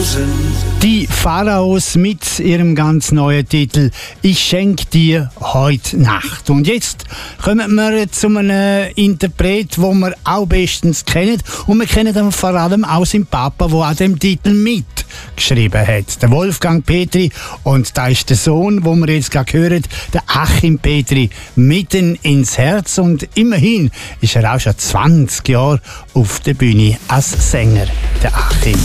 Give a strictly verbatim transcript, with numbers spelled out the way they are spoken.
Die Pharaos mit ihrem ganz neuen Titel «Ich schenk dir heute Nacht». Und jetzt kommen wir zu einem Interpret, den wir auch bestens kennen. Und wir kennen ihn vor allem auch seinen Papa, der an dem Titel mitgeschrieben hat. Der Wolfgang Petri. Und da ist der Sohn, den wir jetzt gerade hören, der Achim Petri, mitten ins Herz. Und immerhin ist er auch schon zwanzig Jahre auf der Bühne als Sänger, der Achim.